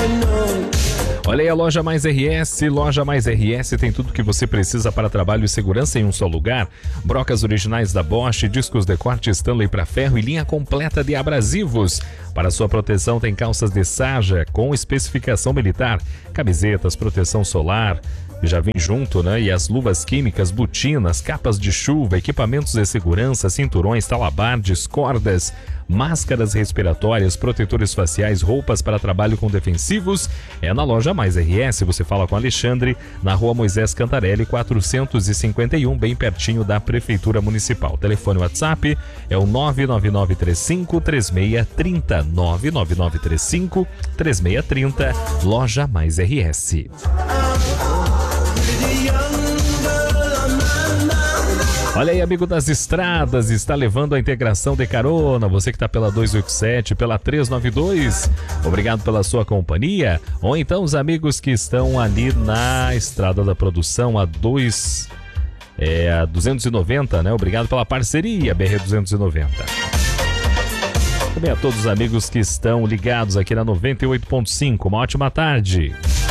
Olha aí a Loja Mais RS. Loja Mais RS tem tudo que você precisa para trabalho e segurança em um só lugar. Brocas originais da Bosch, discos de corte Stanley para ferro e linha completa de abrasivos. Para sua proteção tem calças de sarja com especificação militar, camisetas, proteção solar, já vem junto, né? E as luvas químicas, botinas, capas de chuva, equipamentos de segurança, cinturões, talabardes, cordas, máscaras respiratórias, protetores faciais, roupas para trabalho com defensivos. É na Loja Mais RS. Você fala com Alexandre, na Rua Moisés Cantarelli, 451, bem pertinho da Prefeitura Municipal. Telefone WhatsApp é o 99935-3630, 99935-3630, Loja Mais RS. Olha aí, amigo das estradas, está levando a integração de carona. Você que está pela 287, pela 392, obrigado pela sua companhia. Ou então os amigos que estão ali na Estrada da Produção, a 290, né? Obrigado pela parceria, BR-290. Também a todos os amigos que estão ligados aqui na 98.5. Uma ótima tarde.